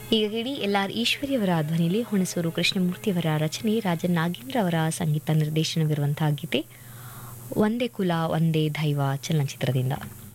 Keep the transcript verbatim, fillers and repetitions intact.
ಈಗ ಕೇಳಿ L R ಈಶ್ವರಿಯವರ ಧ್ವನಿಯಲ್ಲಿ ಹುಣಸೂರು ಕೃಷ್ಣಮೂರ್ತಿಯವರ ರಚನೆ, ರಾಜನ್ ನಾಗೇಂದ್ರ ಅವರ ಸಂಗೀತ ನಿರ್ದೇಶನವಿರುವಂತಹ ಗೀತೆ ಒಂದೇ ಕುಲ ಒಂದೇ ದೈವ ಚಲನಚಿತ್ರದಿಂದ.